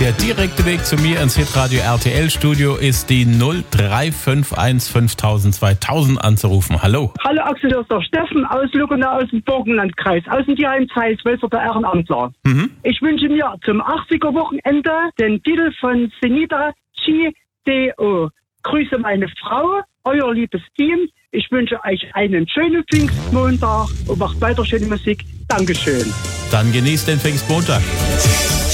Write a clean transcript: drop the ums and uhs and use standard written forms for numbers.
Der direkte Weg zu mir ins Hitradio RTL Studio ist die 0351 5000 2000 anzurufen. Hallo. Hallo Axel, das ist der Steffen aus Luckenow aus dem Burgenlandkreis, aus dem Tierheim Zeitz, der Ehrenamtler. Ich wünsche mir zum 80er-Wochenende den Titel von Senita GDO. Grüße meine Frau, euer liebes Team. Ich wünsche euch einen schönen Pfingstmontag und macht weiter schöne Musik. Dankeschön. Dann genießt den Pfingstmontag.